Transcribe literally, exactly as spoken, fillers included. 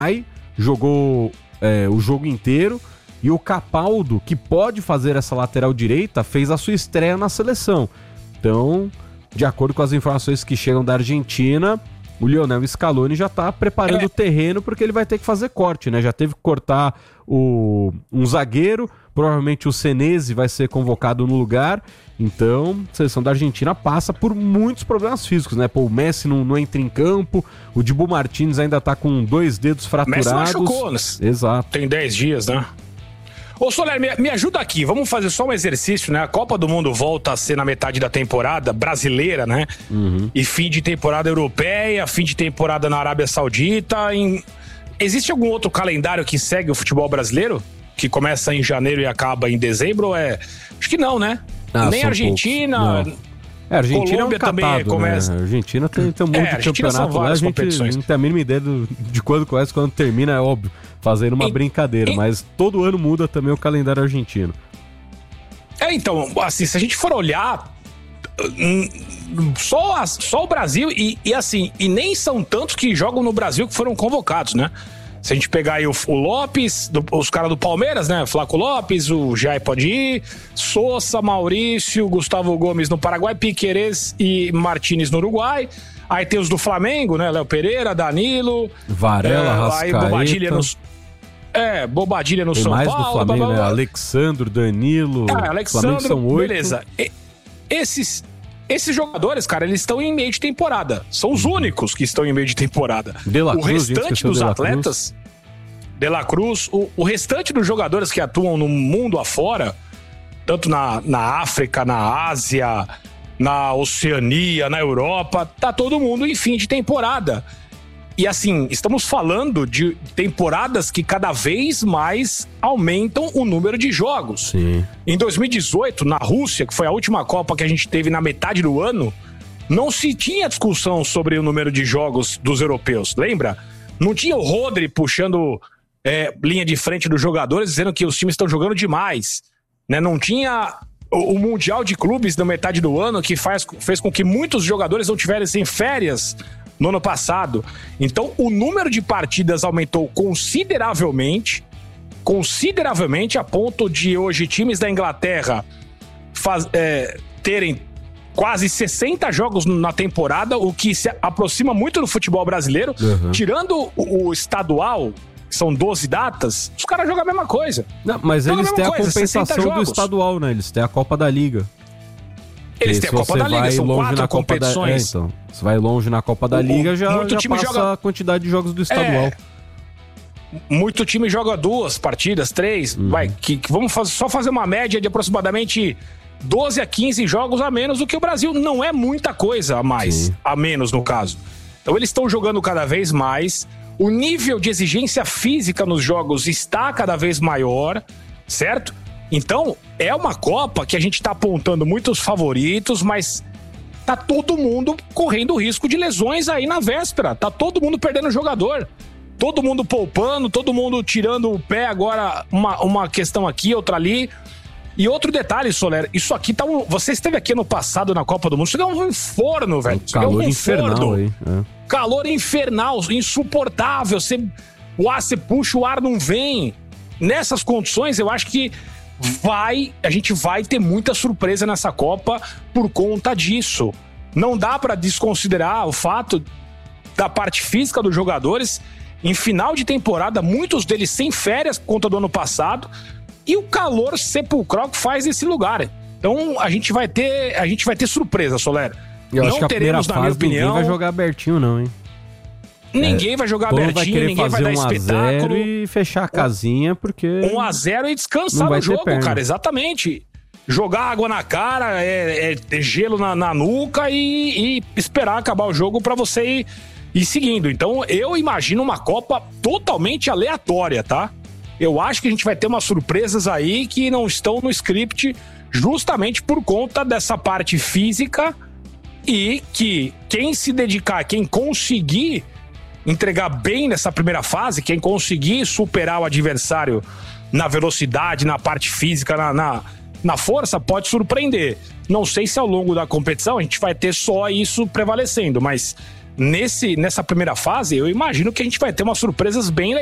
Aí jogou é, o jogo inteiro. E o Capaldo, que pode fazer essa lateral direita, fez a sua estreia na seleção. Então, de acordo com as informações que chegam da Argentina, o Lionel Scaloni já tá preparando é. o terreno porque ele vai ter que fazer corte, né? Já teve que cortar o, um zagueiro, provavelmente o Senesi vai ser convocado no lugar. Então, a seleção da Argentina passa por muitos problemas físicos, né? Pô, o Messi não, não entra em campo, o Dibu Martínez ainda tá com dois dedos fraturados. Messi machucou, né? Exato. Tem dez dias, né? Ô Soler, me, me ajuda aqui, vamos fazer só um exercício, né? A Copa do Mundo volta a ser na metade da temporada brasileira, né? Uhum. E fim de temporada europeia, fim de temporada na Arábia Saudita. Em... Existe algum outro calendário que segue o futebol brasileiro? Que começa em janeiro e acaba em dezembro? Ou é... Acho que não, né? Ah, Nem a Argentina... É, a Argentina Colômbia é um catado, também começa... né? A Argentina tem, tem um monte é, de campeonato lá, a gente não tem a mínima ideia do, de quando começa, quando termina, é óbvio, fazendo uma e, brincadeira, e... mas todo ano muda também o calendário argentino. É, então, assim, se a gente for olhar, só, a, só o Brasil, e, e assim, e nem são tantos que jogam no Brasil que foram convocados, né? Se a gente pegar aí o, o Lopes, do, os caras do Palmeiras, né? Flaco Lopes, o Jair pode ir, Sousa, Maurício, Gustavo Gomes no Paraguai, Piquerez e Martínez no Uruguai. Aí tem os do Flamengo, né? Léo Pereira, Danilo, Varela, é, Rascaeta. Aí Bobadilha no, é, Bobadilha no tem São mais Paulo. do Flamengo, blá, blá, blá. né? Alexandro, Danilo. É, Alexandro, Flamengo são oito. Beleza. E, esses... Esses jogadores, cara, eles estão em meio de temporada. São os únicos que estão em meio de temporada. De La o Cruz, restante dos De La atletas, De La Cruz, o, o restante dos jogadores que atuam no mundo afora, tanto na, na África, na Ásia, na Oceania, na Europa, tá todo mundo em fim de temporada. E assim, estamos falando de temporadas que cada vez mais aumentam o número de jogos. Sim. Em dois mil e dezoito, na Rússia, que foi a última Copa que a gente teve na metade do ano, não se tinha discussão sobre o número de jogos dos europeus, lembra? Não tinha o Rodri puxando é, linha de frente dos jogadores, dizendo que os times estão jogando demais, né? Não tinha o, o Mundial de Clubes na metade do ano, que faz, fez com que muitos jogadores não tivessem férias no ano passado. Então, o número de partidas aumentou consideravelmente, consideravelmente, a ponto de hoje times da Inglaterra faz, é, terem quase sessenta jogos na temporada, o que se aproxima muito do futebol brasileiro. Uhum. Tirando o, o estadual, que são doze datas, os caras jogam a mesma coisa. Não, mas jogam eles a têm a coisa, compensação do estadual, né? Eles têm a Copa da Liga. Eles têm a Copa da Liga, são quatro competições. Da... É, então, você vai longe na Copa da Liga, já, já time passa joga... a quantidade de jogos do estadual. É... Muito time joga duas partidas, três. Uhum. Vai, que, que vamos fazer, só fazer uma média de aproximadamente doze a quinze jogos a menos do que o Brasil. Não é muita coisa a mais, Sim. a menos no caso. Então eles estão jogando cada vez mais. O nível de exigência física nos jogos está cada vez maior, certo? Então, é uma Copa que a gente tá apontando muitos favoritos, mas tá todo mundo correndo risco de lesões aí na véspera. Tá todo mundo perdendo jogador. Todo mundo poupando, todo mundo tirando o pé agora, uma, uma questão aqui, outra ali. E outro detalhe, Soler, isso aqui tá um... Você esteve aqui no passado na Copa do Mundo, isso é um forno, velho. Um calor um infernal forno. aí. É. Calor infernal, insuportável. Você, o ar, você puxa, o ar não vem. Nessas condições, eu acho que vai, a gente vai ter muita surpresa nessa Copa por conta disso. Não dá para desconsiderar o fato da parte física dos jogadores. Em final de temporada, muitos deles sem férias por conta do ano passado, e o calor sepulcral que faz nesse lugar. Então a gente vai ter, a gente vai ter surpresa, Soler. Eu não acho que a teremos, na minha opinião, ninguém vai jogar abertinho não, hein? Ninguém é, vai jogar abertinho, ninguém vai dar espetáculo e fechar a casinha, porque um a zero e descansar no jogo, cara, exatamente. Jogar água na cara, é, é gelo na, na nuca e, e esperar acabar o jogo pra você ir, ir seguindo. Então eu imagino uma Copa totalmente aleatória, tá? Eu acho que a gente vai ter umas surpresas aí que não estão no script, justamente por conta dessa parte física, e que quem se dedicar, quem conseguir entregar bem nessa primeira fase, quem conseguir superar o adversário na velocidade, na parte física, na, na, na força, pode surpreender. Não sei se ao longo da competição a gente vai ter só isso prevalecendo, mas nesse, nessa primeira fase, eu imagino que a gente vai ter umas surpresas bem